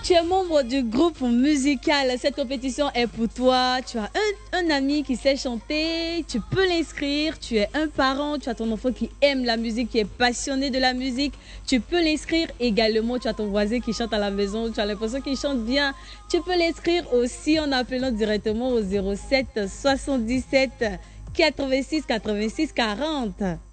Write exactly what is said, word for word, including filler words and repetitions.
Tu es membre du groupe musical. Cette compétition est pour toi. Tu as un, un ami qui sait chanter. Tu peux l'inscrire. Tu es un parent. Tu as ton enfant qui aime la musique, qui est passionné de la musique. Tu peux l'inscrire également. Tu as ton voisin qui chante à la maison. Tu as l'impression qu'il chante bien. Tu peux l'inscrire aussi en appelant directement au zéro sept soixante-dix-sept quatre-vingt-six quatre-vingt-six quarante.